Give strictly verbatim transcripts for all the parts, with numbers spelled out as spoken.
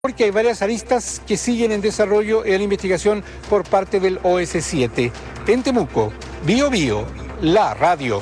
Porque hay varias aristas que siguen en desarrollo en la investigación por parte del O S siete. En Temuco, Bio Bio, la radio.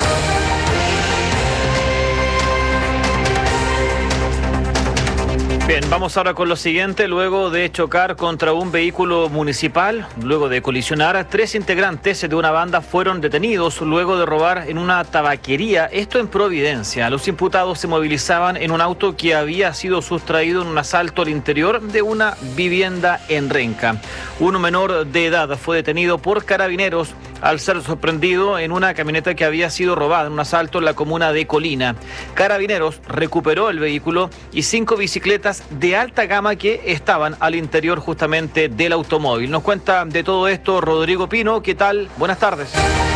Bien, vamos ahora con lo siguiente. Luego de chocar contra un vehículo municipal, luego de colisionar, tres integrantes de una banda fueron detenidos luego de robar en una tabaquería, esto en Providencia. Los imputados se movilizaban en un auto que había sido sustraído en un asalto al interior de una vivienda en Renca. Un menor de edad fue detenido por carabineros al ser sorprendido en una camioneta que había sido robada en un asalto en la comuna de Colina. Carabineros recuperó el vehículo y cinco bicicletas de alta gama que estaban al interior justamente del automóvil. Nos cuenta de todo esto Rodrigo Pino. ¿Qué tal? Buenas tardes.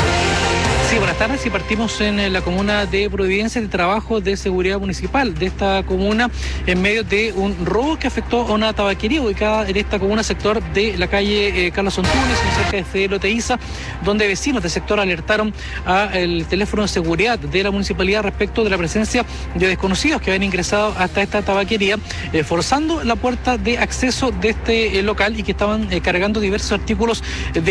Sí, buenas tardes. Y partimos en la comuna de Providencia, el trabajo de seguridad municipal de esta comuna en medio de un robo que afectó a una tabaquería ubicada en esta comuna, sector de la calle eh, Carlos Antunes, cerca de Fidel Oteiza, donde vecinos del sector alertaron al teléfono de seguridad de la municipalidad respecto de la presencia de desconocidos que habían ingresado hasta esta tabaquería, eh, forzando la puerta de acceso de este eh, local y que estaban eh, cargando diversos artículos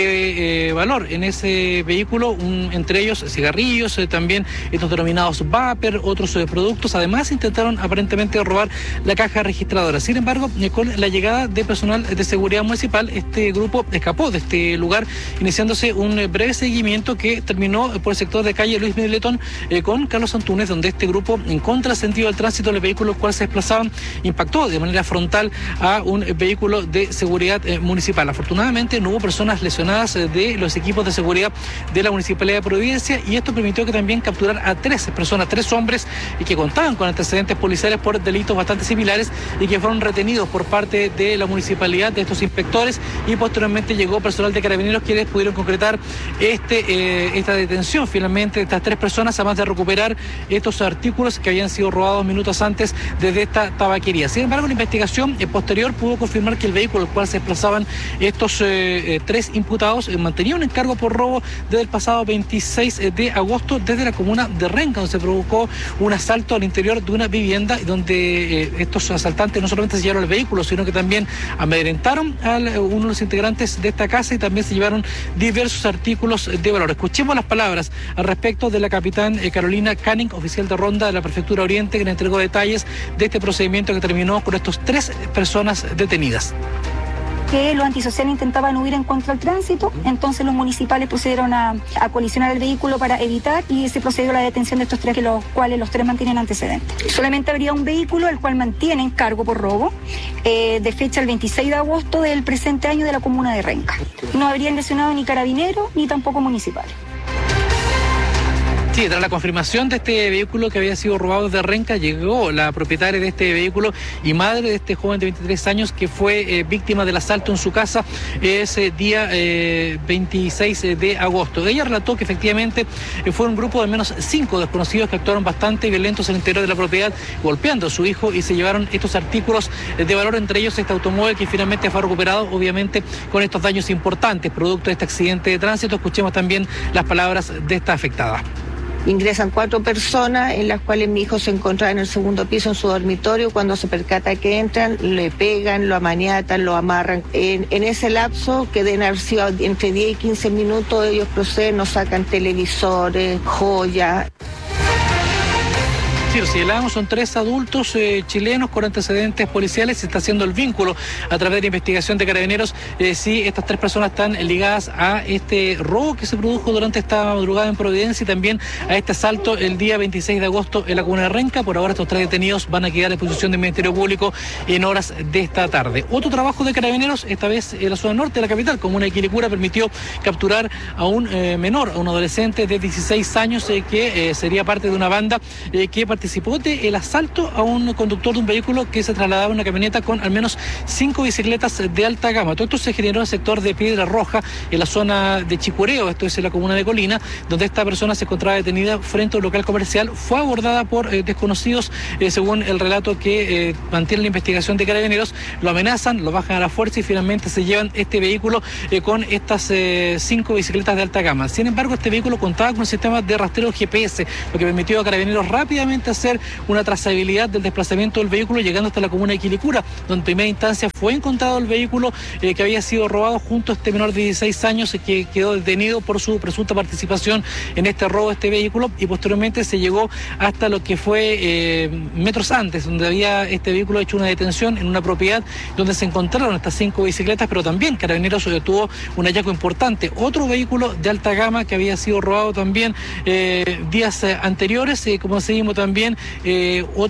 de eh, valor en ese vehículo, un, entre ellos cigarrillos, eh, también estos denominados vapor, otros eh, productos. Además, intentaron aparentemente robar la caja registradora. Sin embargo, eh, con la llegada de personal de seguridad municipal, este grupo escapó de este lugar, iniciándose un eh, breve seguimiento que terminó eh, por el sector de calle Luis Miletón eh, con Carlos Antunes, donde este grupo, en contrasentido del tránsito del vehículo al cual se desplazaban, impactó de manera frontal a un eh, vehículo de seguridad eh, municipal. Afortunadamente, no hubo personas lesionadas eh, de los equipos de seguridad de la Municipalidad de Providencia, y esto permitió que también capturar a tres personas, tres hombres y que contaban con antecedentes policiales por delitos bastante similares y que fueron retenidos por parte de la municipalidad, de estos inspectores, y posteriormente llegó personal de carabineros quienes pudieron concretar este eh, esta detención finalmente de estas tres personas, además de recuperar estos artículos que habían sido robados minutos antes desde esta tabaquería. Sin embargo, la investigación eh, posterior pudo confirmar que el vehículo al cual se desplazaban estos eh, eh, tres imputados eh, mantenía un encargo por robo desde el pasado veintiséis de agosto desde la comuna de Renca, donde se provocó un asalto al interior de una vivienda donde eh, estos asaltantes no solamente se llevaron el vehículo, sino que también amedrentaron a uno de los integrantes de esta casa y también se llevaron diversos artículos de valor. Escuchemos las palabras al respecto de la capitán eh, Carolina Canning, oficial de ronda de la Prefectura Oriente, que le entregó detalles de este procedimiento que terminó con estos tres personas detenidas. Que los antisociales intentaban huir en contra del tránsito, entonces los municipales procedieron a, a colisionar el vehículo para evitar y se procedió a la detención de estos tres, que los cuales los tres mantienen antecedentes. Solamente habría un vehículo el cual mantienen cargo por robo, eh, de fecha el veintiséis de agosto del presente año, de la comuna de Renca. No habrían lesionado ni carabineros ni tampoco municipales. Sí, tras la confirmación de este vehículo que había sido robado de Renca, llegó la propietaria de este vehículo y madre de este joven de veintitrés años que fue eh, víctima del asalto en su casa ese día eh, veintiséis de agosto. Ella relató que efectivamente eh, fue un grupo de al menos cinco desconocidos que actuaron bastante violentos en el interior de la propiedad, golpeando a su hijo, y se llevaron estos artículos de valor, entre ellos este automóvil que finalmente fue recuperado, obviamente con estos daños importantes producto de este accidente de tránsito. Escuchemos también las palabras de esta afectada. Ingresan cuatro personas, en las cuales mi hijo se encontraba en el segundo piso en su dormitorio. Cuando se percata que entran, le pegan, lo amaniatan, lo amarran. En, en ese lapso, que deben haber sido entre diez y quince minutos, ellos proceden, nos sacan televisores, joyas. Sí, lo señalamos, son tres adultos eh, chilenos con antecedentes policiales. Se está haciendo el vínculo a través de la investigación de carabineros eh, si estas tres personas están ligadas a este robo que se produjo durante esta madrugada en Providencia y también a este asalto el día veintiséis de agosto en la comuna de Renca. Por ahora estos tres detenidos van a quedar a disposición del Ministerio Público en horas de esta tarde. Otro trabajo de carabineros, esta vez en la zona norte de la capital, comuna de Quilicura, permitió capturar a un eh, menor, a un adolescente de dieciséis años eh, que eh, sería parte de una banda eh, que participó del asalto a un conductor de un vehículo que se trasladaba en una camioneta con al menos cinco bicicletas de alta gama. Todo esto se generó en el sector de Piedra Roja, en la zona de Chicureo, esto es en la comuna de Colina, donde esta persona se encontraba detenida frente a un local comercial. Fue abordada por eh, desconocidos, eh, según el relato que eh, mantiene la investigación de carabineros. Lo amenazan, lo bajan a la fuerza y finalmente se llevan este vehículo eh, con estas eh, cinco bicicletas de alta gama. Sin embargo, este vehículo contaba con un sistema de rastreo G P S, lo que permitió a carabineros rápidamente hacer una trazabilidad del desplazamiento del vehículo llegando hasta la comuna de Quilicura, donde en primera instancia fue encontrado el vehículo eh, que había sido robado junto a este menor de dieciséis años que quedó detenido por su presunta participación en este robo de este vehículo, y posteriormente se llegó hasta lo que fue eh, metros antes, donde había este vehículo hecho una detención en una propiedad donde se encontraron estas cinco bicicletas, pero también Carabineros tuvo un hallazgo importante, otro vehículo de alta gama que había sido robado también eh, días eh, anteriores, eh, como seguimos también eh, otro